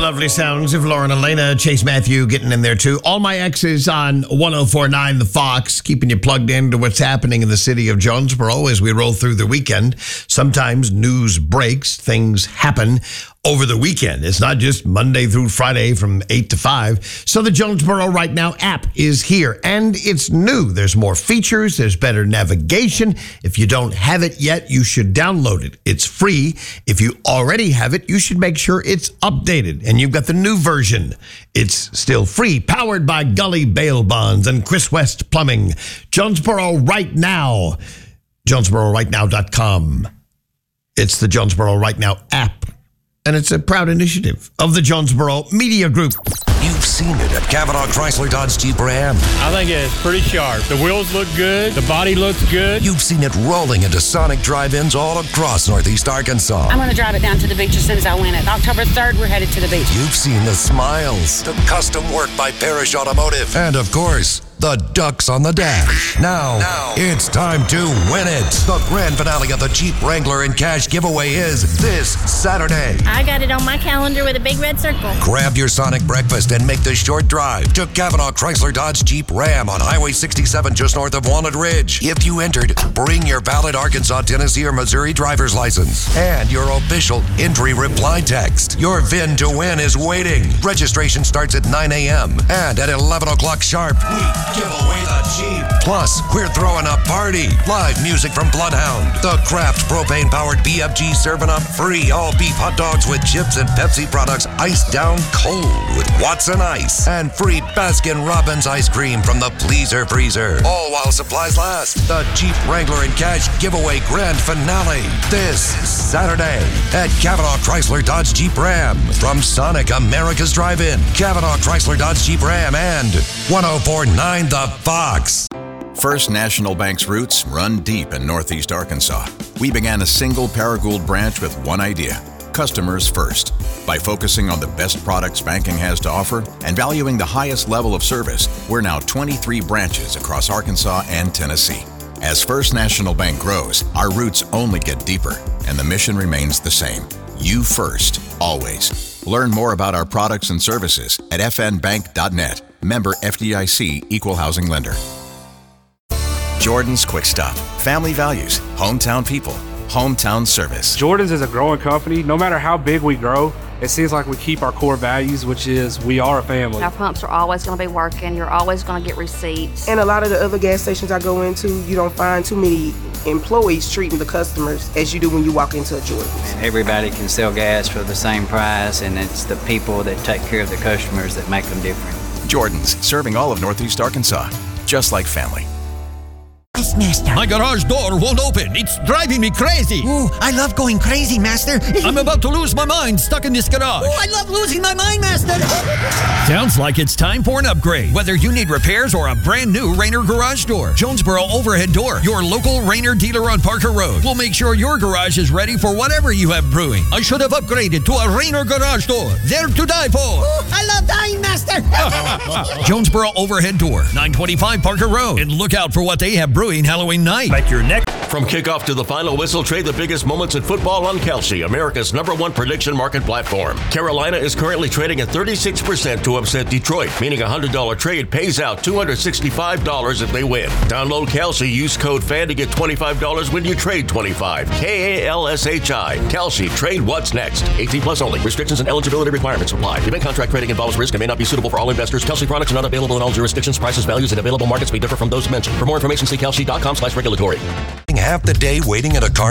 lovely sounds of Lauren Elena, Chase Matthew getting in there too. All my exes on 104.9 The Fox, keeping you plugged into what's happening in the city of Jonesboro as we roll through the weekend. Sometimes news breaks, things happen over the weekend. It's not just Monday through Friday from 8 to 5. So the Jonesboro Right Now app is here, and it's new. There's more features. There's better navigation. If you don't have it yet, you should download it. It's free. If you already have it, you should make sure it's updated, and you've got the new version. It's still free, powered by Gully Bail Bonds and Chris West Plumbing. Jonesboro Right Now. JonesboroRightNow.com. It's the Jonesboro Right Now app. And it's a proud initiative of the Jonesboro Media Group. You've seen it at Cavanaugh Chrysler Dodge Jeep Ram. I think it's pretty sharp. The wheels look good. The body looks good. You've seen it rolling into Sonic drive-ins all across Northeast Arkansas. I'm going to drive it down to the beach as soon as I win it. October 3rd, we're headed to the beach. You've seen the smiles, the custom work by Parrish Automotive, and of course, the ducks on the dash. Now, it's time to win it. The grand finale of the Jeep Wrangler and Cash giveaway is this Saturday. I got it on my calendar with a big red circle. Grab your Sonic breakfast and make the short drive to Cavanaugh Chrysler Dodge Jeep Ram on Highway 67 just north of Walnut Ridge. If you entered, bring your valid Arkansas, Tennessee, or Missouri driver's license and your official entry reply text. Your VIN to win is waiting. Registration starts at 9 a.m. and at 11 o'clock sharp, we give away the Jeep. Plus, we're throwing a party. Live music from Bloodhound. The Kraft propane-powered BFG serving up free all-beef hot dogs with chips and Pepsi products iced down cold with Watson Ice. And free Baskin-Robbins ice cream from the Pleaser Freezer. All while supplies last. The Jeep Wrangler and Cash giveaway grand finale this Saturday at Cavanaugh Chrysler Dodge Jeep Ram. From Sonic America's Drive-In, Cavanaugh Chrysler Dodge Jeep Ram, and 104.9 The Fox. First National Bank's roots run deep in Northeast Arkansas. We began a single Paragould branch with one idea: customers first. By focusing on the best products banking has to offer and valuing the highest level of service, we're now 23 branches across Arkansas and Tennessee. As First National Bank grows, our roots only get deeper, and the mission remains the same: you first, always. Learn more about our products and services at fnbank.net. Member FDIC, Equal Housing Lender. Jordan's Quick Stop. Family values, hometown people, hometown service. Jordan's is a growing company. No matter how big we grow, it seems like we keep our core values, which is we are a family. Our pumps are always going to be working. You're always going to get receipts. And a lot of the other gas stations I go into, you don't find too many employees treating the customers as you do when you walk into a Jordan's. Everybody can sell gas for the same price, and it's the people that take care of the customers that make them different. Jordan's, serving all of Northeast Arkansas, just like family. Yes, Master. My garage door won't open. It's driving me crazy. Ooh, I love going crazy, Master. I'm about to lose my mind stuck in this garage. Oh, I love losing my mind, Master. Sounds like it's time for an upgrade. Whether you need repairs or a brand new Rainer garage door, Jonesboro Overhead Door, your local Rainer dealer on Parker Road, will make sure your garage is ready for whatever you have brewing. I should have upgraded to a Rainer garage door. They're to die for. Ooh, I love dying, Master. Jonesboro Overhead Door, 925 Parker Road. And look out for what they have brewing Halloween night. Like your neck. From kickoff to the final whistle, trade the biggest moments in football on Kalshi, America's #1 prediction market platform. Carolina is currently trading at 36% to upset Detroit, meaning a $100 trade pays out $265 if they win. Download Kalshi, use code FAN to get $25 when you trade $25. KALSHI. Kalshi, trade what's next. 18 plus only. Restrictions and eligibility requirements apply. Event contract trading involves risk and may not be suitable for all investors. Kalshi products are not available in all jurisdictions. Prices, values, and available markets may differ from those mentioned. For more information, see kalshi.com/regulatory. Half the day waiting at a car